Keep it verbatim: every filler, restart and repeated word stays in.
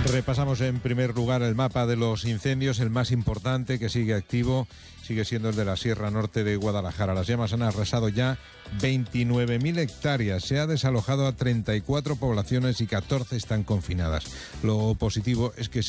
Repasamos en primer lugar el mapa de los incendios. El más importante, que sigue activo, sigue siendo el de la Sierra Norte de Guadalajara. Las llamas han arrasado ya veintinueve mil hectáreas. Se ha desalojado a treinta y cuatro poblaciones y catorce están confinadas. Lo positivo es que